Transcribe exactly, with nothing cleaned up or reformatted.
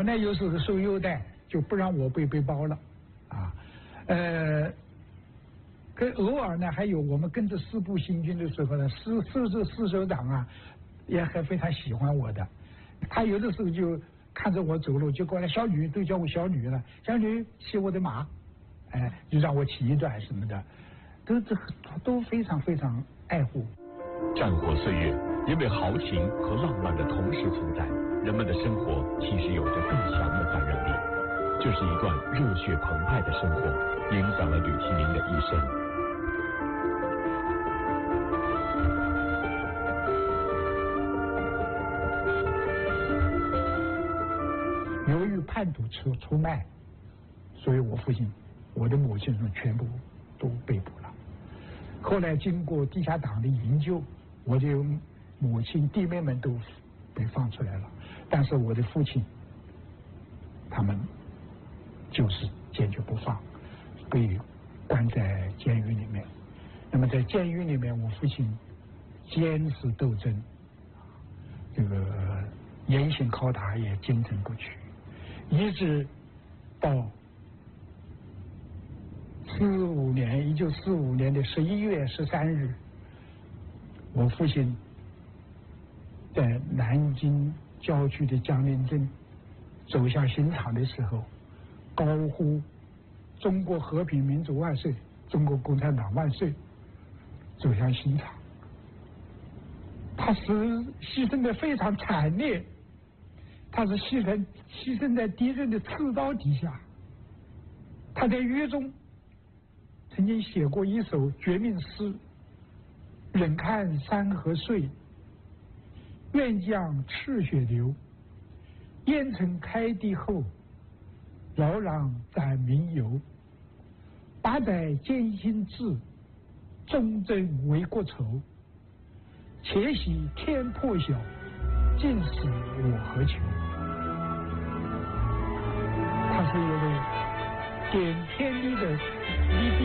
我呢又是个受优待，就不让我背背包了，啊，呃，跟偶尔呢还有我们跟着师部行军的时候呢，师师这师首长啊也还非常喜欢我的，他有的时候就看着我走路就过来，小女都叫我小女了，小女骑我的马，哎，就让我骑一段什么的，都这都非常非常爱护。 战火岁月，因为豪情和浪漫的同时存在，人们的生活其实有着更强的感染力。这是一段热血澎湃的生活，影响了吕其明的一生。 由于叛徒出出卖，所以我父亲、我的母亲全部都被捕了。后来经过地下党的营救，我的母亲、弟妹们都被放出来了，但是我的父亲，他们就是坚决不放，被关在监狱里面。那么在监狱里面，我父亲坚持斗争，这个严刑拷打也坚贞不屈，一直到四五年，一九四五年的十一月十三日，我父亲在南京郊区的江宁镇走向刑场的时候，高呼“中国和平民主万岁，中国共产党万岁”，走向刑场。他是牺牲的非常惨烈，他是牺牲牺牲在敌人的刺刀底下。他在狱中曾经写过一首绝命诗：“忍看山河碎，愿将赤血流。烟尘开地后，扰攘斩民犹。八载艰辛志，忠贞为国仇。且喜天破晓，尽使我何求。”他是一位点天地的立地